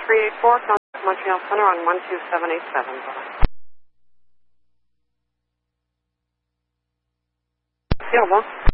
384, contact Montreal Center on 12787. Bye. Available.